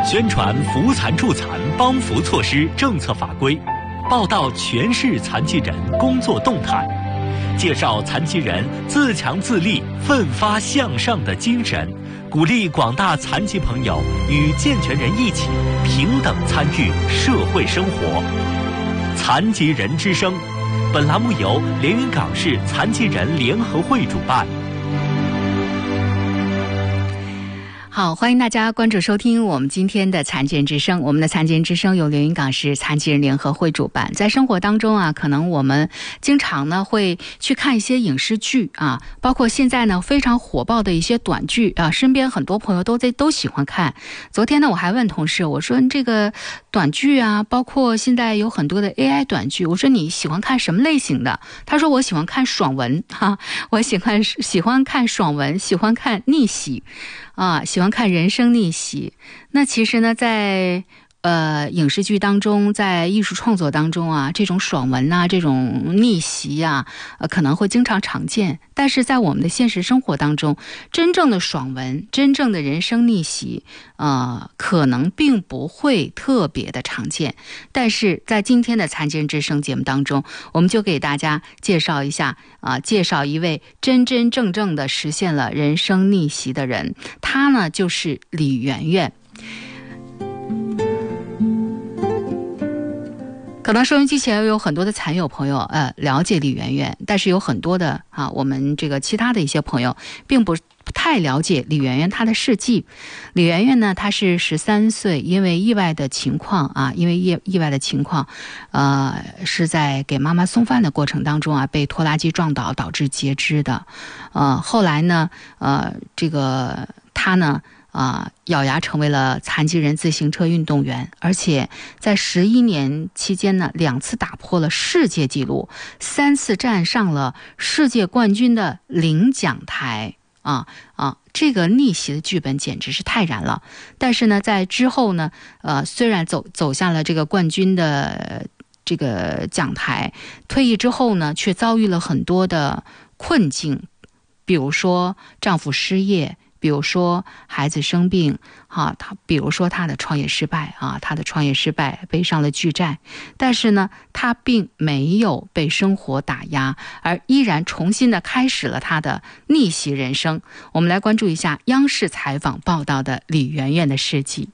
宣传扶残助残帮扶措施、政策法规，报道全市残疾人工作动态，介绍残疾人自强自立、奋发向上的精神，鼓励广大残疾朋友与健全人一起平等参与社会生活。残疾人之声，本栏目由连云港市残疾人联合会主办。 好，欢迎大家关注收听我们今天的残疾人之声。我们的残疾人之声由连云港市残疾人联合会主办。在生活当中啊，可能我们经常呢会去看一些影视剧啊，包括现在呢非常火爆的一些短剧啊，身边很多朋友都喜欢看。昨天呢我还问同事，我说这个短剧啊，包括现在有很多的 AI 短剧，我说你喜欢看什么类型的？他说我喜欢看爽文哈，我喜欢看爽文，喜欢看逆袭啊，喜欢看人生逆袭。那其实呢，在影视剧当中，在艺术创作当中啊，这种爽文啊，这种逆袭啊，可能会经常常见。但是在我们的现实生活当中，真正的爽文，真正的人生逆袭，可能并不会特别的常见。但是在今天的残疾人之声节目当中，我们就给大家介绍一下介绍一位真真正正的实现了人生逆袭的人，他呢就是李媛媛。可能收音机前有很多的残友朋友了解李媛媛，但是有很多的我们这个其他的一些朋友并不太了解李媛媛她的事迹。李媛媛呢，她是13岁，因为意外的情况是在给妈妈送饭的过程当中被拖拉机撞倒，导致截肢的。后来呢这个她呢咬牙成为了残疾人自行车运动员，而且在11年期间呢，2次打破了世界纪录，3次站上了世界冠军的领奖台这个逆袭的剧本简直是太燃了。但是呢，在之后呢，虽然走向了这个冠军的这个讲台，退役之后呢，却遭遇了很多的困境，比如说丈夫失业，比如说孩子生病比如说他的创业失败背上了巨债。但是呢，他并没有被生活打压，而依然重新的开始了他的逆袭人生。我们来关注一下央视采访报道的李媛媛的事迹。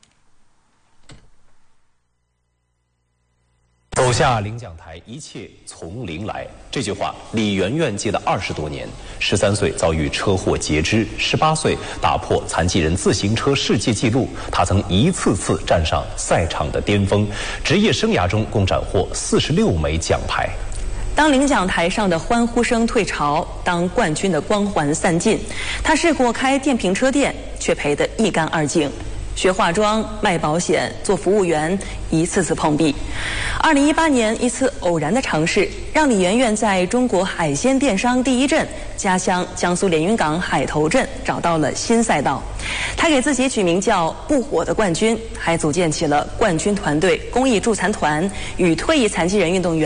走下领奖台，一切从零来。这句话，李媛媛记了20多年。13岁遭遇车祸截肢，18岁打破残疾人自行车世界纪录。她曾一次次站上赛场的巅峰，职业生涯中共斩获46枚奖牌。 当领奖台上的欢呼声退潮，当冠军的光环散尽，她试过开电瓶车店，却赔得一干二净。学化妆、卖保险、做服务员，一次次碰壁。2018年，一次偶然的尝试，让李媛媛在中国海鲜电商第一镇家乡江苏连云港海头镇找到了新赛道。她给自己取名叫“不火的冠军”，还组建起了冠军团队、公益助残团与退役残疾人运动员